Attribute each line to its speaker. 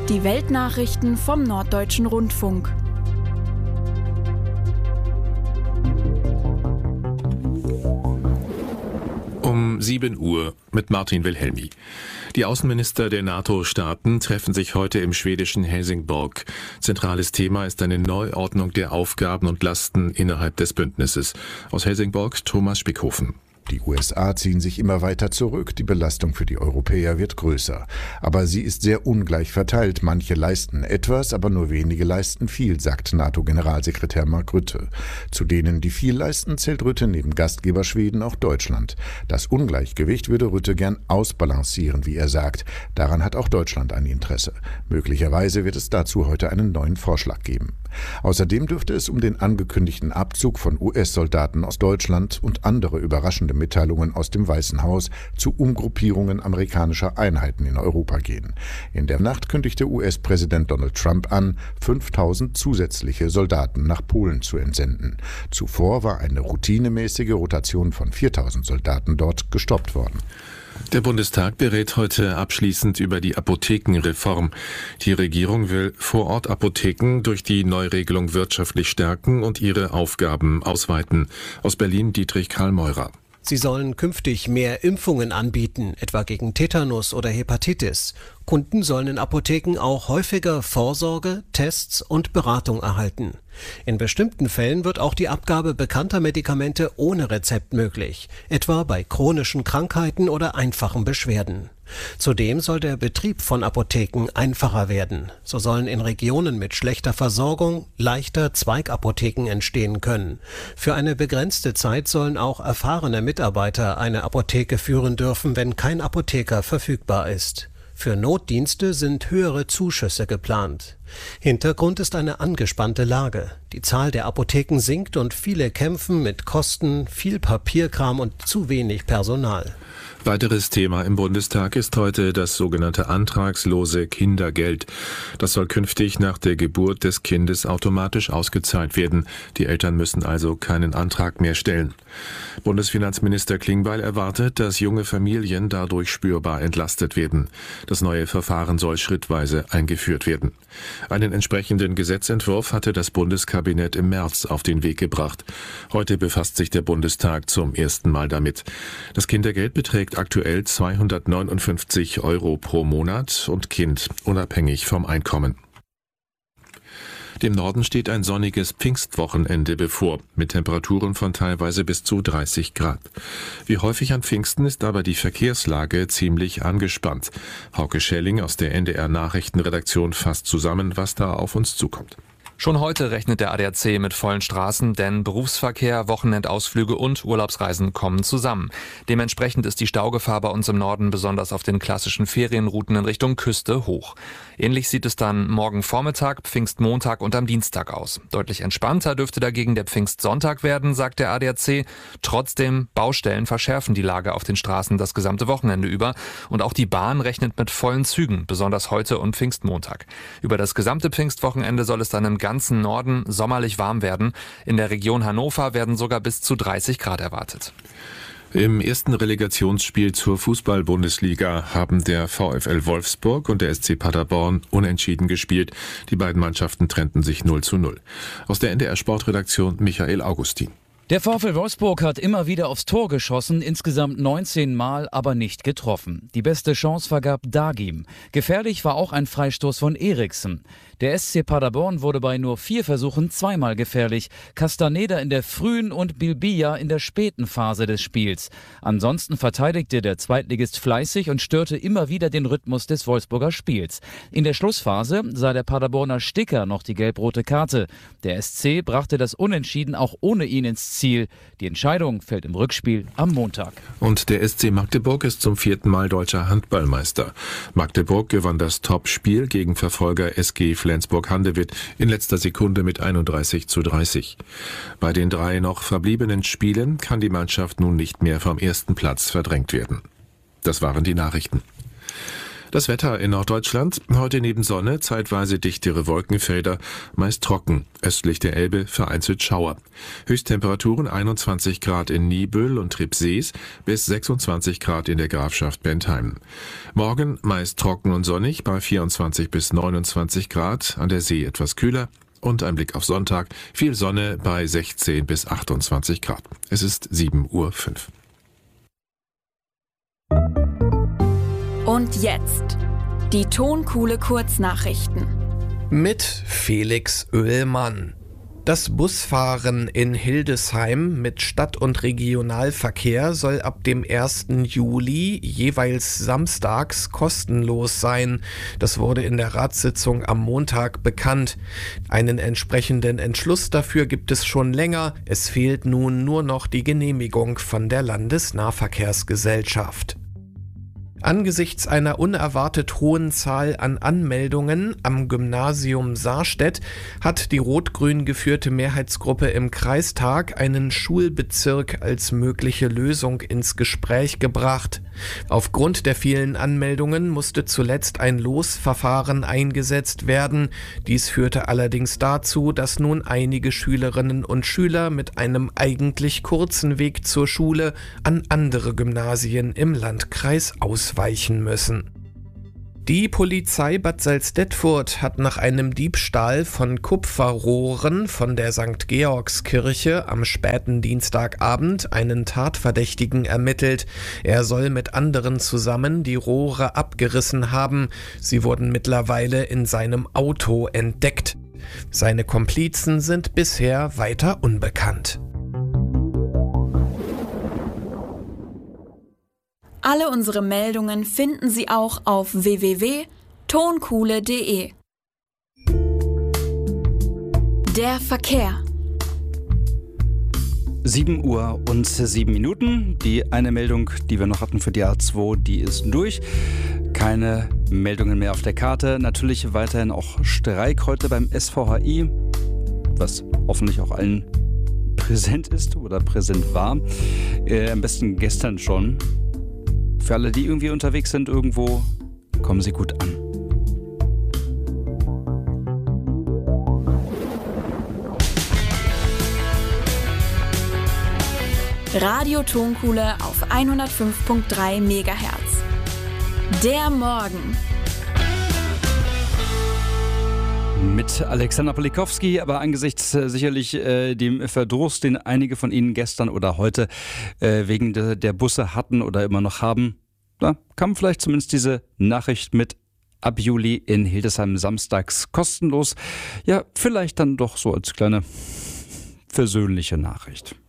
Speaker 1: Die Weltnachrichten vom Norddeutschen Rundfunk.
Speaker 2: Um 7 Uhr mit Martin Wilhelmi. Die Außenminister der NATO-Staaten treffen sich heute im schwedischen Helsingborg. Zentrales Thema ist eine Neuordnung der Aufgaben und Lasten innerhalb des Bündnisses. Aus Helsingborg Thomas Spickhofen.
Speaker 3: Die USA ziehen sich immer weiter zurück, die Belastung für die Europäer wird größer. Aber sie ist sehr ungleich verteilt. Manche leisten etwas, aber nur wenige leisten viel, sagt NATO-Generalsekretär Mark Rutte. Zu denen, die viel leisten, zählt Rutte neben Gastgeber Schweden auch Deutschland. Das Ungleichgewicht würde Rutte gern ausbalancieren, wie er sagt. Daran hat auch Deutschland ein Interesse. Möglicherweise wird es dazu heute einen neuen Vorschlag geben. Außerdem dürfte es um den angekündigten Abzug von US-Soldaten aus Deutschland und andere überraschende Mitteilungen aus dem Weißen Haus zu Umgruppierungen amerikanischer Einheiten in Europa gehen. In der Nacht kündigte US-Präsident Donald Trump an, 5.000 zusätzliche Soldaten nach Polen zu entsenden. Zuvor war eine routinemäßige Rotation von 4.000 Soldaten dort gestoppt worden.
Speaker 2: Der Bundestag berät heute abschließend über die Apothekenreform. Die Regierung will Vorortapotheken durch die Neuregelung wirtschaftlich stärken und ihre Aufgaben ausweiten. Aus Berlin Dietrich Karl Meurer.
Speaker 4: Sie sollen künftig mehr Impfungen anbieten, etwa gegen Tetanus oder Hepatitis. Kunden sollen in Apotheken auch häufiger Vorsorge, Tests und Beratung erhalten. In bestimmten Fällen wird auch die Abgabe bekannter Medikamente ohne Rezept möglich, etwa bei chronischen Krankheiten oder einfachen Beschwerden. Zudem soll der Betrieb von Apotheken einfacher werden. So sollen in Regionen mit schlechter Versorgung leichter Zweigapotheken entstehen können. Für eine begrenzte Zeit sollen auch erfahrene Mitarbeiter eine Apotheke führen dürfen, wenn kein Apotheker verfügbar ist. Für Notdienste sind höhere Zuschüsse geplant. Hintergrund ist eine angespannte Lage. Die Zahl der Apotheken sinkt und viele kämpfen mit Kosten, viel Papierkram und zu wenig Personal.
Speaker 2: Weiteres Thema im Bundestag ist heute das sogenannte antragslose Kindergeld. Das soll künftig nach der Geburt des Kindes automatisch ausgezahlt werden. Die Eltern müssen also keinen Antrag mehr stellen. Bundesfinanzminister Klingbeil erwartet, dass junge Familien dadurch spürbar entlastet werden. Das neue Verfahren soll schrittweise eingeführt werden. Einen entsprechenden Gesetzentwurf hatte das Bundeskabinett im März auf den Weg gebracht. Heute befasst sich der Bundestag zum ersten Mal damit. Das Kindergeld beträgt aktuell 259 € pro Monat und Kind, unabhängig vom Einkommen. Dem Norden steht ein sonniges Pfingstwochenende bevor, mit Temperaturen von teilweise bis zu 30 Grad. Wie häufig an Pfingsten ist aber die Verkehrslage ziemlich angespannt. Hauke Schelling aus der NDR Nachrichtenredaktion fasst zusammen, was da auf uns zukommt.
Speaker 5: Schon heute rechnet der ADAC mit vollen Straßen, denn Berufsverkehr, Wochenendausflüge und Urlaubsreisen kommen zusammen. Dementsprechend ist die Staugefahr bei uns im Norden besonders auf den klassischen Ferienrouten in Richtung Küste hoch. Ähnlich sieht es dann morgen Vormittag, Pfingstmontag und am Dienstag aus. Deutlich entspannter dürfte dagegen der Pfingstsonntag werden, sagt der ADAC. Trotzdem, Baustellen verschärfen die Lage auf den Straßen das gesamte Wochenende über. Und auch die Bahn rechnet mit vollen Zügen, besonders heute und Pfingstmontag. Über das gesamte Pfingstwochenende soll es dann im ganzen Norden sommerlich warm werden. In der Region Hannover werden sogar bis zu 30 Grad erwartet.
Speaker 2: Im ersten Relegationsspiel zur Fußball-Bundesliga haben der VfL Wolfsburg und der SC Paderborn unentschieden gespielt. Die beiden Mannschaften trennten sich 0:0. Aus der NDR Sportredaktion Michael Augustin.
Speaker 6: Der VfL Wolfsburg hat immer wieder aufs Tor geschossen, insgesamt 19 Mal, aber nicht getroffen. Die beste Chance vergab Dagim. Gefährlich war auch ein Freistoß von Eriksen. Der SC Paderborn wurde bei nur 4 Versuchen zweimal gefährlich. Castaneda in der frühen und Bilbia in der späten Phase des Spiels. Ansonsten verteidigte der Zweitligist fleißig und störte immer wieder den Rhythmus des Wolfsburger Spiels. In der Schlussphase sah der Paderborner Sticker noch die gelb-rote Karte. Der SC brachte das Unentschieden auch ohne ihn ins Ziel. Die Entscheidung fällt im Rückspiel am Montag.
Speaker 2: Und der SC Magdeburg ist zum 4. Mal deutscher Handballmeister. Magdeburg gewann das Topspiel gegen Verfolger SG Flensburg-Handewitt in letzter Sekunde mit 31:30. Bei den 3 noch verbliebenen Spielen kann die Mannschaft nun nicht mehr vom ersten Platz verdrängt werden. Das waren die Nachrichten. Das Wetter in Norddeutschland. Heute neben Sonne zeitweise dichtere Wolkenfelder, meist trocken. Östlich der Elbe vereinzelt Schauer. Höchsttemperaturen 21 Grad in Niebüll und Tribsees bis 26 Grad in der Grafschaft Bentheim. Morgen meist trocken und sonnig bei 24 bis 29 Grad, an der See etwas kühler. Und ein Blick auf Sonntag, viel Sonne bei 16 bis 28 Grad. Es ist 7:05 Uhr.
Speaker 1: Und jetzt die Tonkuhle Kurznachrichten.
Speaker 7: Mit Felix Oehlmann. Das Busfahren in Hildesheim mit Stadt- und Regionalverkehr soll ab dem 1. Juli jeweils samstags kostenlos sein. Das wurde in der Ratssitzung am Montag bekannt. Einen entsprechenden Entschluss dafür gibt es schon länger. Es fehlt nun nur noch die Genehmigung von der Landesnahverkehrsgesellschaft. Angesichts einer unerwartet hohen Zahl an Anmeldungen am Gymnasium Saarstedt hat die rot-grün geführte Mehrheitsgruppe im Kreistag einen Schulbezirk als mögliche Lösung ins Gespräch gebracht. Aufgrund der vielen Anmeldungen musste zuletzt ein Losverfahren eingesetzt werden. Dies führte allerdings dazu, dass nun einige Schülerinnen und Schüler mit einem eigentlich kurzen Weg zur Schule an andere Gymnasien im Landkreis ausweichen müssen. Die Polizei Bad Salzdetfurt hat nach einem Diebstahl von Kupferrohren von der St. Georgskirche am späten Dienstagabend einen Tatverdächtigen ermittelt. Er soll mit anderen zusammen die Rohre abgerissen haben. Sie wurden mittlerweile in seinem Auto entdeckt. Seine Komplizen sind bisher weiter unbekannt.
Speaker 1: Alle unsere Meldungen finden Sie auch auf www.tonkuhle.de. Der Verkehr.
Speaker 8: 7:07 Uhr. Die eine Meldung, die wir noch hatten für die A2, die ist durch. Keine Meldungen mehr auf der Karte. Natürlich weiterhin auch Streik heute beim SVHI, was hoffentlich auch allen präsent ist oder präsent war. Am besten gestern schon. Für alle, die irgendwie unterwegs sind irgendwo, kommen Sie gut an.
Speaker 1: Radio Tonkuhle auf 105.3 MHz. Der Morgen.
Speaker 8: Mit Alexander Polikowski, aber angesichts sicherlich dem Verdruss, den einige von Ihnen gestern oder heute wegen der Busse hatten oder immer noch haben, da kam vielleicht zumindest diese Nachricht mit: ab Juli in Hildesheim samstags kostenlos. Ja, vielleicht dann doch so als kleine versöhnliche Nachricht.